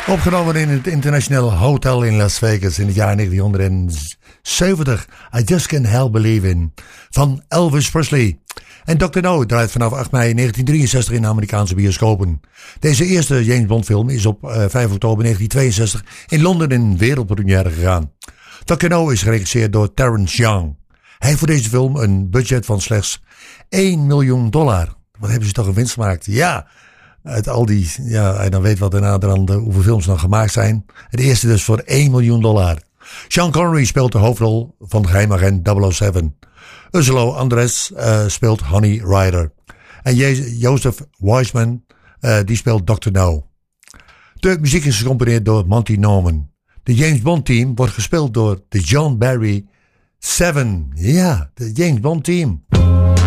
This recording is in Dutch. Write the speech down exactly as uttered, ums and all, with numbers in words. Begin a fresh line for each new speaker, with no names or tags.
Opgenomen in het International Hotel in Las Vegas in het jaar negentienhonderdzeventig. I Just Can't Help Believin' van Elvis Presley. En dokter No draait vanaf acht mei negentien drieënzestig in de Amerikaanse bioscopen. Deze eerste James Bond film is op uh, vijf oktober negentien tweeënzestig in Londen in wereldpremière gegaan. dokter No is geregisseerd door Terrence Young. Hij heeft voor deze film een budget van slechts één miljoen dollar. Wat hebben ze toch een winst gemaakt? Ja, uit al die, ja, en dan weet wat daarna dan hoeveel films nog gemaakt zijn. Het eerste dus voor één miljoen dollar. Sean Connery speelt de hoofdrol van geheimagent double oh seven. Ursula Andress uh, speelt Honey Rider. En Je- Joseph Wiseman uh, die speelt dokter No. De muziek is gecomponeerd door Monty Norman. De James Bond team wordt gespeeld door de John Barry Seven. Ja, de James Bond team.